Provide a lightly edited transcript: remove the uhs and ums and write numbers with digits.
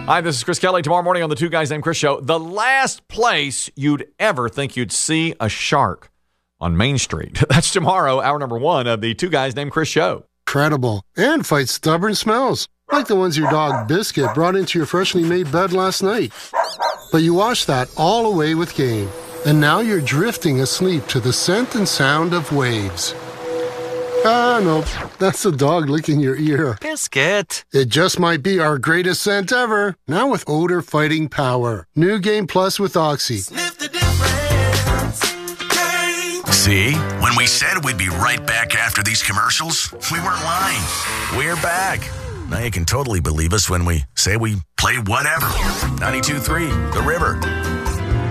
Hi, this is Chris Kelly. Tomorrow morning on the Two Guys Named Chris show, the last place you'd ever think you'd see a shark on Main Street. That's tomorrow, hour number 1 of the Two Guys Named Chris show. Incredible. And fight stubborn smells, like the ones your dog Biscuit brought into your freshly made bed last night. But you washed that all away with Gain, and now you're drifting asleep to the scent and sound of waves. Ah, no, that's the dog licking your ear. Biscuit. It just might be our greatest scent ever, now with odor fighting power. New Gain Plus with Oxy. Sniff the difference. Gain. See? When we said we'd be right back after these commercials, we weren't lying. We're back. Now you can totally believe us when we say we play whatever. 92.3, The River.